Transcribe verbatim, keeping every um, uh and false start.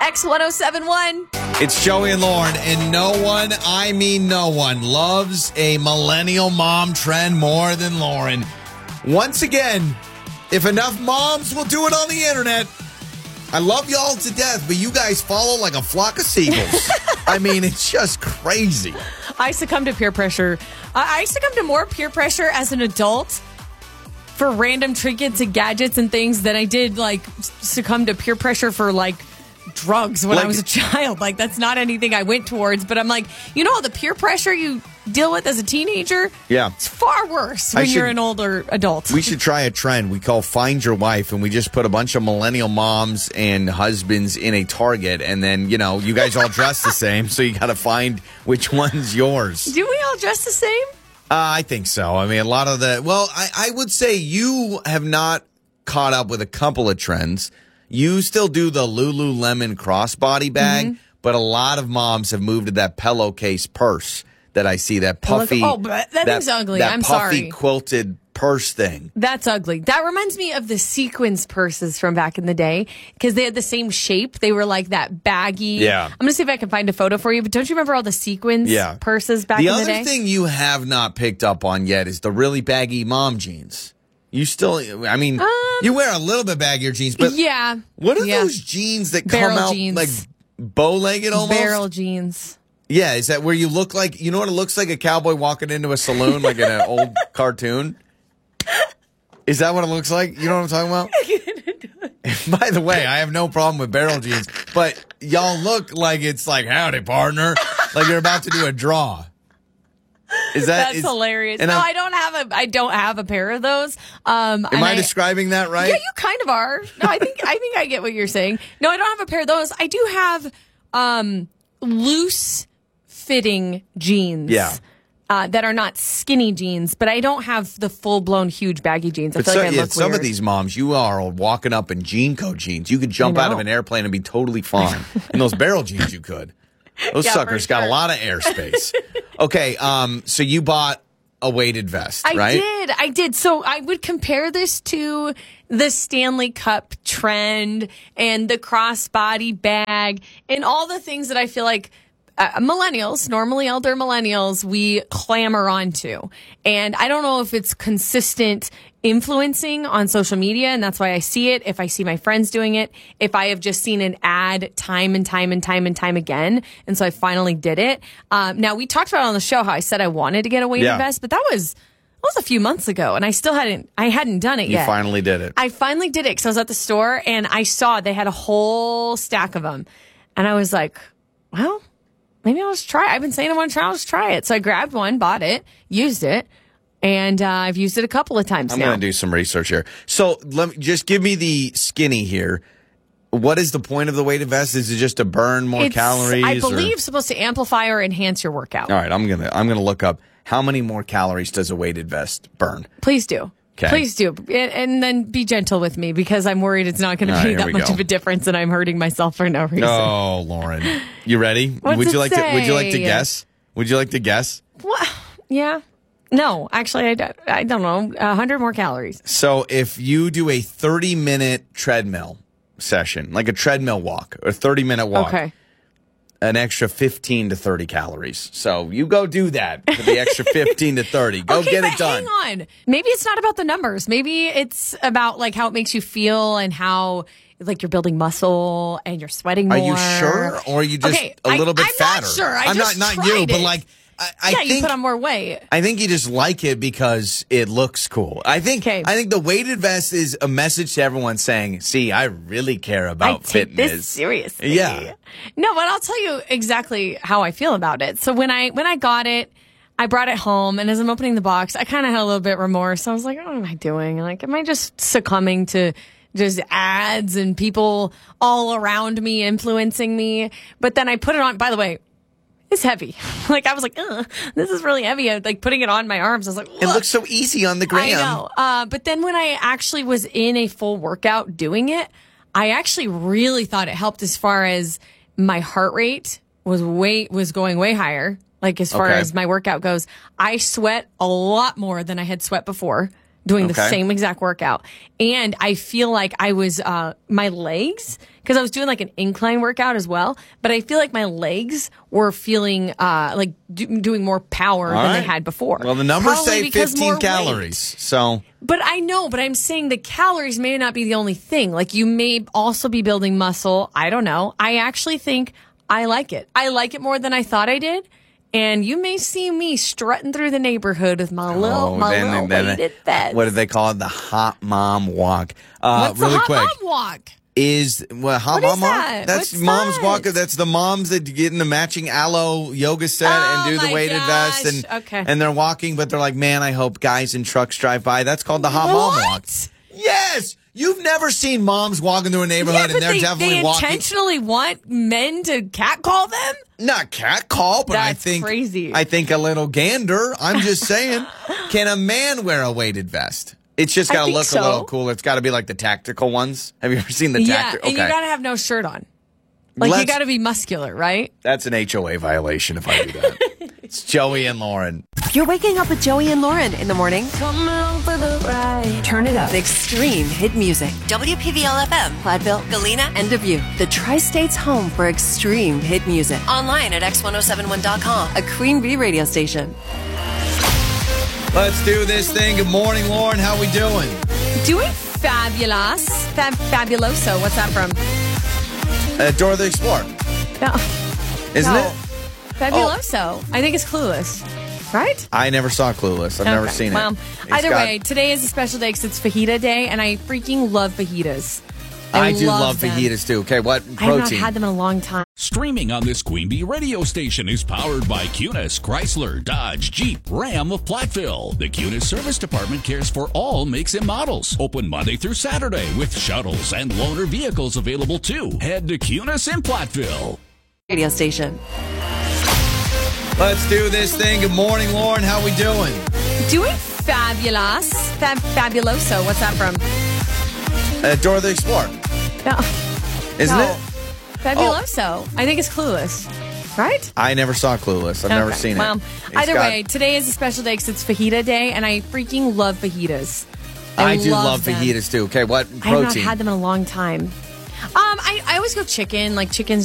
X ten seventy-one. It's Joey and Lauren, and no one, I mean no one, loves a millennial mom trend more than Lauren. Once again, if enough moms will do it on the internet, I love y'all to death, but you guys follow like a flock of seagulls. I mean, it's just crazy. I succumb to peer pressure. I I succumb to more peer pressure as an adult for random trinkets and gadgets and things than I did, like, succumb to peer pressure for, like, drugs when Like- I was a child. Like, that's not anything I went towards. But I'm like, you know, the peer pressure you deal with as a teenager? Yeah. It's far worse I when you're should- an older adult. We should try a trend we call Find Your Wife, and we just put a bunch of millennial moms and husbands in a Target, and then, you know, you guys all dress the same, so you got to find which one's yours. Do we all dress the same? Uh, I think so. I mean, a lot of the, well, I, I would say you have not caught up with a couple of trends. You still do the Lululemon crossbody bag, Mm-hmm. but a lot of moms have moved to that pillowcase purse that I see, that puffy. Oh, but that thing's ugly. That I'm puffy sorry. quilted purse thing. That's ugly. That reminds me of the sequins purses from back in the day because they had the same shape. They were like that baggy. Yeah. I'm going to see if I can find a photo for you, but don't you remember all the sequins Yeah. purses back The in the other day? thing you have not picked up on yet is the really baggy mom jeans. You still, I mean, you wear a little bit baggier jeans, but yeah. what are yeah. those jeans that come Barrel out jeans. like bow-legged almost? Barrel jeans. Yeah, is that where you look like, you know what it looks like, a cowboy walking into a saloon like in an old cartoon? Is that what it looks like? You know what I'm talking about? By the way, I have no problem with barrel jeans, but y'all look like it's like, howdy, partner. Like you're about to do a draw. Is that That's is- hilarious. and No, I'm- I don't have a. I don't have a pair of those. Um, Am and I, describing that right? Yeah, you kind of are. No, I think I think I get what you're saying. No, I don't have a pair of those. I do have um, loose fitting jeans. Yeah. Uh, that are not skinny jeans, but I don't have the full blown huge baggy jeans. I But feel so, like I yeah, look some weird. of these moms, you are walking up in jean coat jeans. You could jump I out of know. an airplane and be totally fine. In those barrel jeans, you could. Those Yeah, for suckers got a sure. lot of airspace. Okay, um, so you bought a weighted vest, I right? did. I did. So I would compare this to the Stanley Cup trend and the crossbody bag and all the things that I feel like uh, millennials, normally elder millennials, we clamor onto. And I don't know if it's consistent influencing on social media, and that's why I see it. If I see my friends doing it, if I have just seen an ad time and time and time and time again, and so I finally did it. Um, now we talked about it on the show how I said I wanted to get a weighted Yeah. vest, but that was that was a few months ago, and I still hadn't I hadn't done it You yet. finally did it. I finally did it because I was at the store and I saw they had a whole stack of them, and I was like, well, maybe I'll just try it. I've been saying I want to try. I'll just try it. So I grabbed one, bought it, used it. And uh, I've used it a couple of times I'm now. going to do some research here. So let me just give me the skinny here. What is the point of the weighted vest? Is it just to burn more It's, calories? I or- believe, supposed to amplify or enhance your workout. All right, I'm gonna I'm gonna look up how many more calories does a weighted vest burn. Please do. 'Kay. Please do. And, and then be gentle with me because I'm worried it's not going All to right, be here that we much go. of a difference and I'm hurting myself for no reason. Oh, Lauren, you ready? What's would you it like to? Would you like to say? guess? Would you like to guess? What? Yeah. No, actually, I don't, I don't know. one hundred more calories. So if you do a thirty minute treadmill session, like a treadmill walk, or thirty minute walk, Okay. an extra fifteen to thirty calories. So you go do that for the extra fifteen to thirty. Go okay, get but it done. hang on. Maybe it's not about the numbers. Maybe it's about like how it makes you feel and how like you're building muscle and you're sweating more. Are you sure, or are you just Okay, a I- little bit I'm fatter? not sure. I I'm just not not tried you, but it. like I, I yeah, think you put on more weight. I think you just like it because it looks cool. I think Okay. I think the weighted vest is a message to everyone saying, "See, I really care I about take fitness." this seriously. Yeah. No, but I'll tell you exactly how I feel about it. So when I when I got it, I brought it home, and as I'm opening the box, I kind of had a little bit remorse. I was like, "What am I doing? Like, am I just succumbing to just ads and people all around me influencing me?" But then I put it on. By the way, it's heavy. Like I was like, Ugh, this is really heavy. I, like putting it on my arms, I was like, It looks so easy on the gram. I know. Uh, but then when I actually was in a full workout doing it, I actually really thought it helped as far as my heart rate was way was going way higher. Like as far Okay. as my workout goes, I sweat a lot more than I had sweat before doing the Okay. same exact workout. And I feel like I was, uh, my legs because I was doing like an incline workout as well. But I feel like my legs were feeling uh, like do- doing more power All than right. they had before. Well, the numbers Probably say because more fifteen weight. calories. So, But I know, but I'm saying the calories may not be the only thing. Like you may also be building muscle. I don't know. I actually think I like it. I like it more than I thought I did. And you may see me strutting through the neighborhood with my little, oh, my then, little then, weighted vest. what do they call it? The hot mom walk. Uh, What's really the hot quick. mom walk? Is well, hot What mom is walk? that? That's What's mom's that? walk. That's the moms that get in the matching aloe yoga set Oh, and do the my weighted gosh. vest and Okay. and they're walking, but they're like, man, I hope guys in trucks drive by. That's called the hot mom walk. What? Yes, you've never seen moms walking through a neighborhood Yeah, and but they're they, definitely they walking. intentionally want men to catcall them? Not cat call, but I That's think crazy. I think a little gander. I'm just saying, can a man wear a weighted vest? It's just I got to think look so. a little cool. It's got to be like the tactical ones. Have you ever seen the Yeah, tactical? and Okay, you got to have no shirt on. Like, you Let's- got to be muscular, right? that's an H O A violation if I do that. It's Joey and Lauren. You're waking up with Joey and Lauren in the morning. Turn it up. Extreme hit music. W P V L F M, Platteville, Galena, and Dubuque. The Tri-State's home for extreme hit music. Online at x ten seventy-one dot com, a Queen Bee radio station. Let's do this thing. Good morning, Lauren. How we doing? Doing fabulous. Fab- fabuloso. What's that from? Uh, Dora the Explorer, No. isn't No. it? Fabuloso. I think it's Clueless. Right? I never saw Clueless. I've never Okay. seen well, it. It's either got- way, today is a special day because it's fajita day, and I freaking love fajitas. I do love them. fajitas too. Okay, what I have not protein? had them in a long time. Streaming on this Queen Bee radio station is powered by Cunis, Chrysler, Dodge, Jeep, Ram of Platteville. The Cunis Service Department cares for all makes and models. Open Monday through Saturday with shuttles and loaner vehicles available too. Head to Cunis in Platteville. Radio station. Let's do this thing. Good morning, Lauren. How we doing? Doing fabulous. Fab- fabuloso. What's that from? Uh, Dora the Explorer, No. isn't no. it? Fabuloso. I think it's Clueless. Right? I never saw Clueless. I've never Okay. seen Well, it. It's either got- way, today is a special day because it's fajita day, and I freaking love fajitas. I do love them. fajitas too. Okay, what I have not protein? had them in a long time. Um, I, I always go chicken. Like chicken's